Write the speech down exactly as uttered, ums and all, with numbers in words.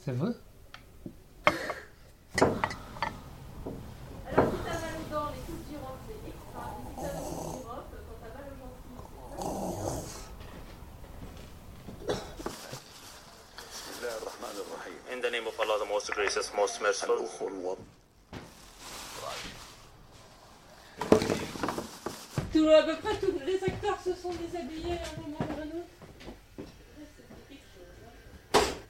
C'est vrai? Alors si t'as mal aux dents, les coups de girofle c'est extra. Et si t'as mal aux girofle, quand t'as mal aux gencives, c'est pas bien. In the name of Allah, the most gracious, most merciful. Tout, à peu près tous les acteurs se sont déshabillés à un moment.